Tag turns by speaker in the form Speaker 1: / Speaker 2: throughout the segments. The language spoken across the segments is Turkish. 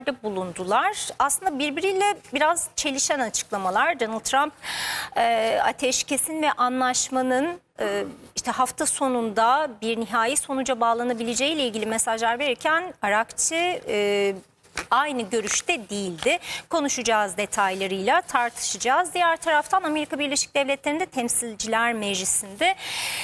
Speaker 1: bulundular. Aslında birbiriyle biraz çelişen açıklamalar. Donald Trump ateşkesin ve anlaşmanın işte hafta sonunda bir nihai sonuca bağlanabileceği ile ilgili mesajlar verirken Arakçı aynı görüşte değildi. Konuşacağız detaylarıyla, tartışacağız. Diğer taraftan Amerika Birleşik Devletleri'nde Temsilciler Meclisi'nde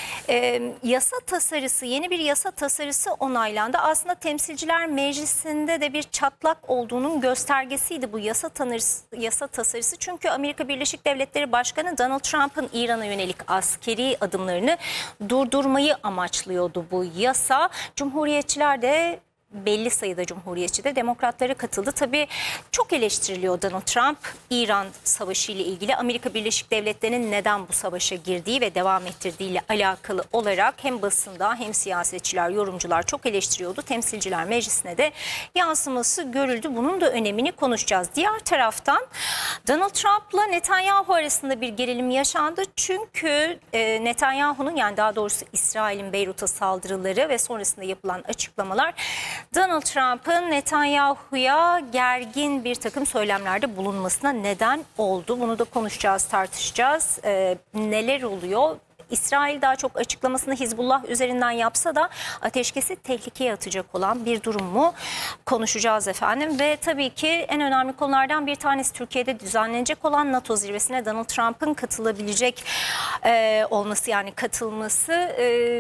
Speaker 1: yasa tasarısı, yeni bir yasa tasarısı onaylandı. Aslında Temsilciler Meclisi'nde de bir çatlak olduğunun göstergesiydi bu yasa tasarısı. Çünkü Amerika Birleşik Devletleri Başkanı Donald Trump'ın İran'a yönelik askeri adımlarını durdurmayı amaçlıyordu bu yasa. Cumhuriyetçiler de belli sayıda cumhuriyetçi de demokratlara katıldı. Tabii çok eleştiriliyor Donald Trump, İran savaşı ile ilgili Amerika Birleşik Devletleri'nin neden bu savaşa girdiği ve devam ettirdiği ile alakalı olarak hem basında hem siyasetçiler, yorumcular çok eleştiriyordu. Temsilciler Meclisi'ne de yansıması görüldü. Bunun da önemini konuşacağız. Diğer taraftan Donald Trump'la Netanyahu arasında bir gerilim yaşandı. Çünkü Netanyahu'nun, yani daha doğrusu İsrail'in Beyrut'a saldırıları ve sonrasında yapılan açıklamalar Donald Trump'ın Netanyahu'ya gergin bir takım söylemlerde bulunmasına neden oldu. Bunu da konuşacağız, tartışacağız. Neler oluyor? İsrail daha çok açıklamasını Hizbullah üzerinden yapsa da ateşkesi tehlikeye atacak olan bir durum mu? Konuşacağız efendim. Ve tabii ki en önemli konulardan bir tanesi Türkiye'de düzenlenecek olan NATO zirvesine Donald Trump'ın katılabilecek olması, yani katılması.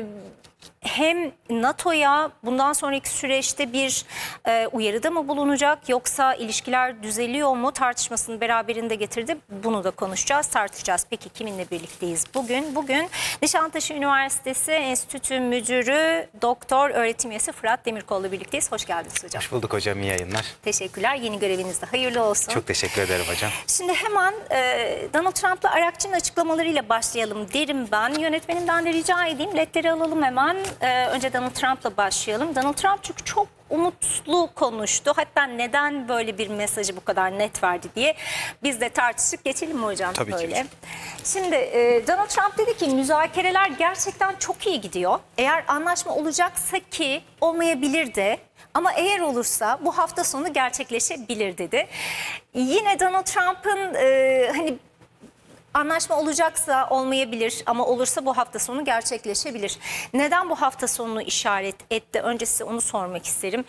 Speaker 1: Hem NATO'ya bundan sonraki süreçte bir uyarıda mı bulunacak, yoksa ilişkiler düzeliyor mu tartışmasını beraberinde getirdi. Bunu da konuşacağız, tartışacağız. Peki kiminle birlikteyiz bugün? Bugün Nişantaşı Üniversitesi Enstitü Müdürü Doktor Öğretim Üyesi Fırat Demirkol'la birlikteyiz. Hoş geldiniz hocam.
Speaker 2: Hoş bulduk hocam, iyi yayınlar.
Speaker 1: Teşekkürler. Yeni görevinizde hayırlı olsun.
Speaker 2: Çok teşekkür ederim hocam.
Speaker 1: Şimdi hemen Donald Trump'la Arakçı'nın açıklamalarıyla başlayalım derim ben. Yönetmenimden de rica edeyim. Ledleri alalım hemen. Önce Donald Trump'la başlayalım. Donald Trump çünkü çok umutlu konuştu. Hatta neden böyle bir mesajı bu kadar net verdi diye biz de tartışıp geçelim mi hocam?
Speaker 2: Tabii
Speaker 1: böyle
Speaker 2: ki.
Speaker 1: Şimdi Donald Trump dedi ki müzakereler gerçekten çok iyi gidiyor. Eğer anlaşma olacaksa, ki olmayabilir de, ama eğer olursa bu hafta sonu gerçekleşebilir dedi. Yine Donald Trump'ın hani anlaşma olacaksa olmayabilir ama olursa bu hafta sonu gerçekleşebilir. Neden bu hafta sonunu işaret etti? Önce size onu sormak isterim.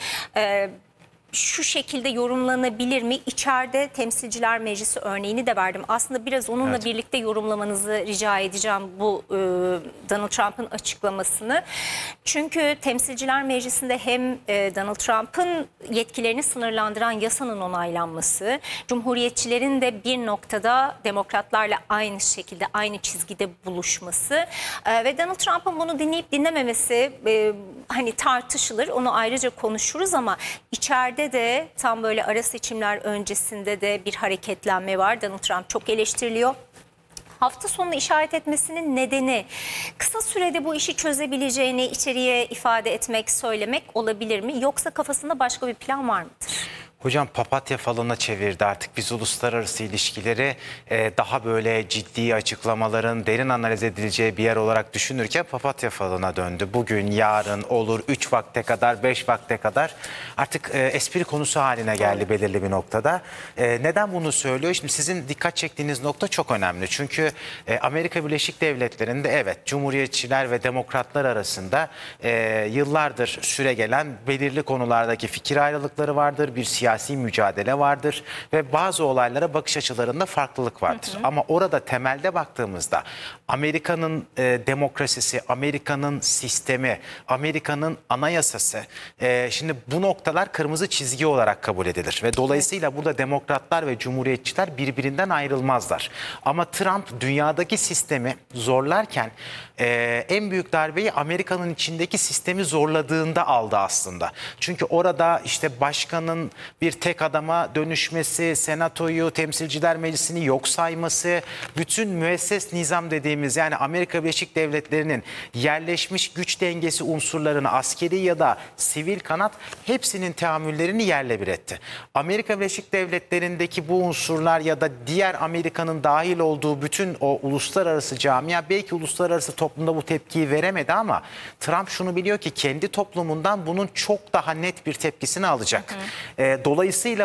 Speaker 1: Şu şekilde yorumlanabilir mi? İçeride Temsilciler Meclisi örneğini de verdim. Aslında biraz onunla birlikte yorumlamanızı rica edeceğim bu Donald Trump'ın açıklamasını. Çünkü Temsilciler Meclisi'nde hem Donald Trump'ın yetkilerini sınırlandıran yasanın onaylanması, Cumhuriyetçilerin de bir noktada demokratlarla aynı şekilde, aynı çizgide buluşması ve Donald Trump'ın bunu dinleyip dinlememesi hani tartışılır. Onu ayrıca konuşuruz ama içeride de tam böyle ara seçimler öncesinde de bir hareketlenme var. Donald Trump çok eleştiriliyor. Hafta sonunu işaret etmesinin nedeni kısa sürede bu işi çözebileceğini içeriye ifade etmek, söylemek olabilir mi? Yoksa kafasında başka bir plan var mıdır?
Speaker 2: Hocam papatya falına çevirdi artık. Biz uluslararası ilişkileri daha böyle ciddi açıklamaların derin analiz edileceği bir yer olarak düşünürken papatya falına döndü. Bugün, yarın, olur, 3 vakte kadar, 5 vakte kadar artık espri konusu haline geldi belirli bir noktada. Neden bunu söylüyor? Şimdi sizin dikkat çektiğiniz nokta çok önemli. Çünkü Amerika Birleşik Devletleri'nde evet Cumhuriyetçiler ve demokratlar arasında yıllardır süregelen belirli konulardaki fikir ayrılıkları vardır. Bir siyasi mücadele vardır ve bazı olaylara bakış açılarında farklılık vardır. Ama orada temelde baktığımızda Amerika'nın demokrasisi, Amerika'nın sistemi, Amerika'nın anayasası, şimdi bu noktalar kırmızı çizgi olarak kabul edilir ve dolayısıyla burada demokratlar ve cumhuriyetçiler birbirinden ayrılmazlar. Ama Trump dünyadaki sistemi zorlarken en büyük darbeyi Amerika'nın içindeki sistemi zorladığında aldı aslında. Çünkü orada işte başkanın bir tek adama dönüşmesi, senatoyu, temsilciler meclisini yok sayması, bütün müesses nizam dediğimiz, yani Amerika Birleşik Devletleri'nin yerleşmiş güç dengesi unsurlarını, askeri ya da sivil kanat, hepsinin teamüllerini yerle bir etti. Amerika Birleşik Devletleri'ndeki bu unsurlar ya da diğer Amerika'nın dahil olduğu bütün o uluslararası camia belki uluslararası toplumda bu tepkiyi veremedi ama Trump şunu biliyor ki kendi toplumundan bunun çok daha net bir tepkisini alacak. Dolayısıyla